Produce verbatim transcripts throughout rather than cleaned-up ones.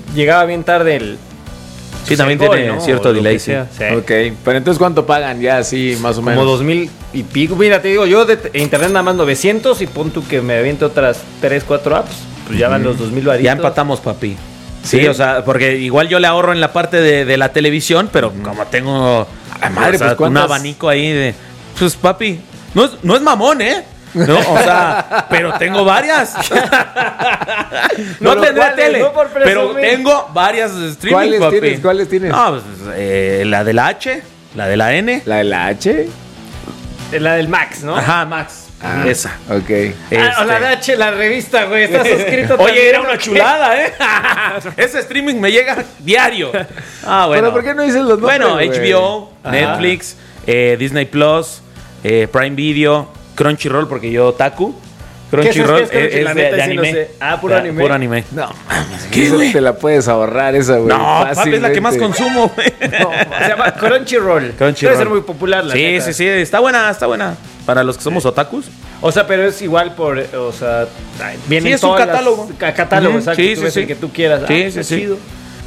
llegaba bien tarde el... Sí, también gol, tiene ¿no? cierto O lo delay, que sí. sea, sí. Ok, pero entonces ¿cuánto pagan ya así más o menos? Como dos mil y pico. Mira, te digo, yo de t- internet nada más novecientos y pon tú que me aviento otras tres, cuatro apps. Pues ya van los dos mil varitos. Ya empatamos, papi. Sí, Sí. o sea, porque igual yo le ahorro en la parte de, de la televisión, pero como tengo Ay, madre, o sea, pues, ¿cuántas? un abanico ahí de... Pues, papi, no es, no es mamón, ¿eh? No, o sea, pero tengo varias. No Pero tendré ¿cuáles? tele, No por presumir. pero tengo varias streaming, ¿Cuáles papi. tienes? ¿Cuáles tienes? No, pues, eh, la de la H, la de la N. ¿La de la H? La del Max, ¿no? Ajá, Max. Ah, Esa. Ok. Ah, o la de Este. H, la revista, güey. Estás suscrito Oye, también. era una chulada, ¿eh? Ese streaming me llega diario. Ah, bueno. ¿Pero por qué no dices los nombres, Bueno, güey? H B O, Ajá. Netflix, eh, Disney Plus, eh, Prime Video, Crunchyroll, porque yo otaku. Crunchyroll ¿Qué es Crunchy? es, La de, neta de sí no anime. sé. Ah, puro Ya, anime. Puro anime. No, mames, ¿Qué, esa güey? te la puedes ahorrar esa, güey. No, papi, es la que más fácilmente. consumo, güey. No, se llama Crunchyroll. Crunchyroll. Debe ser muy popular, la Sí, neta. sí, sí. Está buena, está buena. Para los que somos otakus. O sea, pero es igual por, o sea, vienen Sí, es un todas las- catálogo. ca- catálogo, Ujú, exacto. sí, Tú sí, ves sí. el que tú quieras. Sí, Ah, sí, está sí. chido.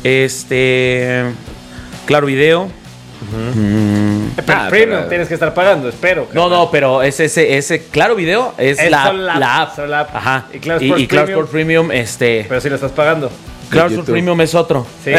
Este. Claro Video. Mm. Eh, Pero Ah, premium pero- tienes que estar pagando, espero. No, no, pero ese, ese, ese Claro Video es, Es la, solo la app, la app. solo la app. Ajá. Y Claro y, Sports y Claro Premium. Sports Premium, este. Pero sí lo estás pagando. Claro de Sports YouTube. Premium es otro. Sí.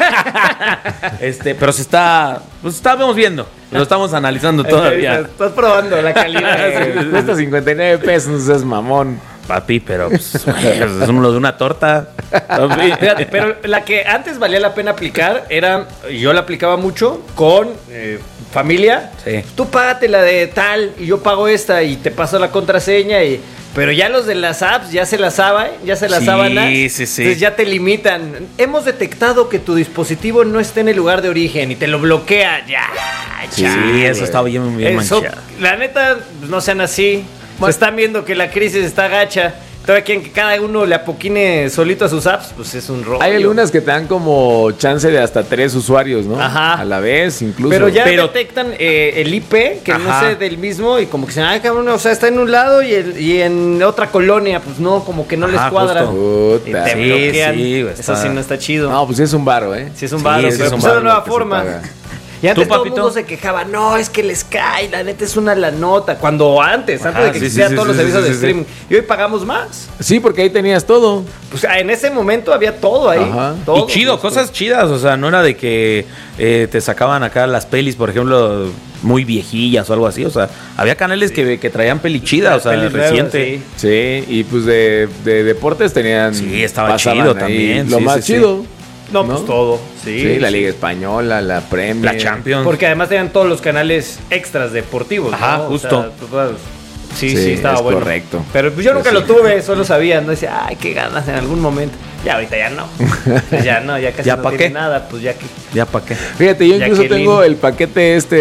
Este, pero se está. Pues estamos viendo. Lo estamos analizando todavía. Estás probando la calidad. Eh, Cuesta cincuenta y nueve pesos, es mamón. Papi, pero pues, güey, es uno de una torta. Papi. Fíjate, pero la que antes valía la pena aplicar era, yo la aplicaba mucho con eh, familia. Sí. Tú págate la de tal y yo pago esta y te paso la contraseña y... Pero ya los de las apps ya se las saben, ya se las Sí, sábanas. sí, sí. Entonces ya te limitan. Hemos detectado que tu dispositivo no está en el lugar de origen y te lo bloquea. Ya, Sí, chale. eso está bien, bien Eso, manchado. la neta, pues, no sean así. Se están viendo que la crisis está gacha. Todavía quieren que cada uno le apoquine solito a sus apps, pues es un rollo. Hay algunas que te dan como chance de hasta tres usuarios, ¿no? Ajá. A la vez, incluso. Pero ya Pero- detectan eh, el I P, que no Ajá. sé del mismo, y como que se ay, cabrón, o sea, está en un lado y, el- y en otra colonia, pues no, como que no les Ajá, cuadra. justo. Y Puta. te Sí, bloquean. sí, güey, Eso está- sí no está chido. No, pues es un varo, ¿eh? Sí es un Sí, barro, sí pero es un pues es varo una nueva lo que se forma. paga. Y antes ¿Tú, todo el papito? mundo se quejaba, no, es que les cae, la neta es una la nota. Cuando antes, antes Ajá, de que sí, existieran sí, todos sí, los sí, servicios sí, de sí, streaming. Y hoy pagamos más. Sí, porque ahí tenías todo. Pues en ese momento había todo ahí. Ajá. Todo. Y chido, cosas chidas, o sea, no era de que eh, te sacaban acá las pelis, por ejemplo, muy viejillas o algo así, o sea, había canales que, que traían peli chida, o sea, Pelis nuevas, reciente. sí. Sí, y pues de, de deportes tenían. Sí, estaba pasaban chido ahí también, Lo sí, más sí, sí. chido. No, ¿no? pues todo. Sí, Sí, la sí. Liga Española, la Premier. La Champions. Porque además tenían todos los canales extras deportivos. Ajá, ¿no? O justo. sea, tú puedes- sí, sí, Sí, estaba es bueno. correcto. Pero pues yo Pues nunca sí. lo tuve, solo sabía, no decía, ay, qué ganas en algún momento. Ya ahorita ya no. Pues ya no, ya casi ¿Ya no pa' tiene qué? nada, pues ya que. Ya para qué. Fíjate, yo incluso Jacqueline. tengo el paquete este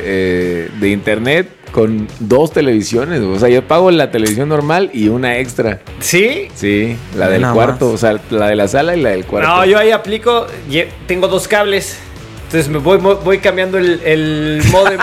eh, de internet con dos televisiones. O sea, yo pago la televisión normal y una extra. ¿Sí? Sí, la del Nada cuarto, más. o sea, la de la sala y la del cuarto. No, yo ahí aplico, lle- tengo dos cables. Entonces me voy, mo- voy cambiando el, el modem.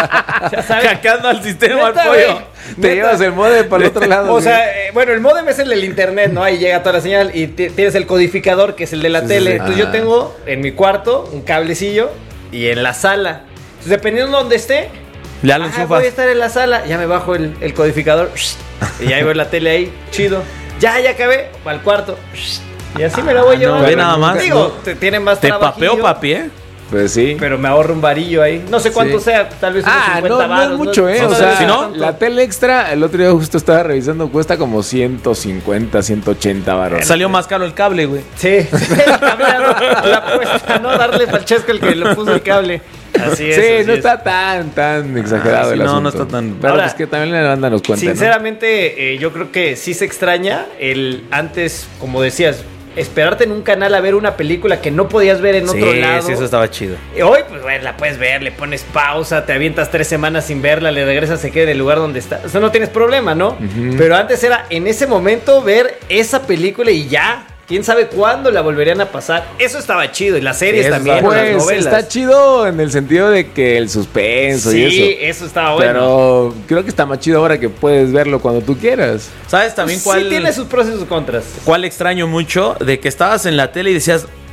Ya sabes. Hackeando al sistema, al Neta, pollo. güey. Te Neta. llevas el modem para el otro lado. O güey. sea, eh, bueno, el modem es el del internet, ¿no? Ahí llega toda la señal y ti- tienes el codificador que es el de la Sí, sí, tele. sí. Entonces Ah. yo tengo en mi cuarto un cablecillo y en la sala. Entonces dependiendo de donde esté, Ya lo ah, enchufas. voy a estar en la sala, ya me bajo el, el codificador y ya veo la tele ahí, chido. Ya, ya acabé, al cuarto. Y así me la voy Ah, no, llevando. ve nada más. Digo, te, tiene más Te trabajillo, papeo, papi, ¿eh? Pues sí. pero me ahorro un varillo ahí. No sé cuánto Sí. sea, tal vez unos Ah, no, cincuenta no es varos, mucho, ¿eh? No O sé sea, si no, tanto. la tele extra, el otro día justo estaba revisando, cuesta como ciento cincuenta, ciento ochenta baros. Salió más caro el cable, güey. Sí, cambiando la apuesta, no darle Francesco el que le puso el cable. Así es. Sí, así no es. está tan, tan exagerado Ah, sí, el no, asunto. no está tan- Pero Ahora, pues que también la banda nos cuenta, ¿no? Sinceramente, eh, yo creo que sí se extraña el antes, como decías, esperarte en un canal a ver una película que no podías ver en Sí, otro lado. sí, eso estaba chido. Y hoy, pues, bueno, la puedes ver, le pones pausa, te avientas tres semanas sin verla, le regresas, se queda en el lugar donde está. O sea, no tienes problema, ¿no? Ujú. Pero antes era en ese momento ver esa película y ya. ¿Quién sabe cuándo la volverían a pasar? Eso estaba chido. Y las series Sí, eso también, estaba- las Pues novelas. está chido en el sentido de que el suspenso Sí, y eso. eso estaba bueno. Pero creo que está más chido ahora que puedes verlo cuando tú quieras. ¿Sabes también Sí cuál, tiene sus pros y sus contras. cuál extraño mucho? De que estabas en la tele y decías,